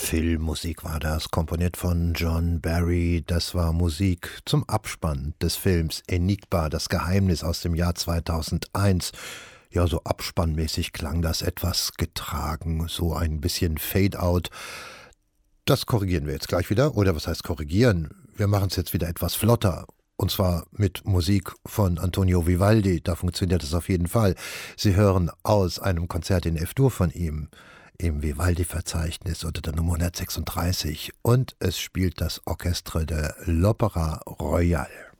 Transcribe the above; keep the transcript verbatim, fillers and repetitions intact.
Filmmusik war das, komponiert von John Barry. Das war Musik zum Abspann des Films Enigma, das Geheimnis aus dem Jahr zweitausendeins. Ja, so abspannmäßig klang das etwas getragen, so ein bisschen Fade-out. Das korrigieren wir jetzt gleich wieder. Oder was heißt korrigieren? Wir machen es jetzt wieder etwas flotter. Und zwar mit Musik von Antonio Vivaldi. Da funktioniert es auf jeden Fall. Sie hören aus einem Konzert in F-Dur von ihm im Vivaldi-Verzeichnis unter der Nummer hundertsechsunddreißig. Und es spielt das Orchestre de l'Opéra Royal.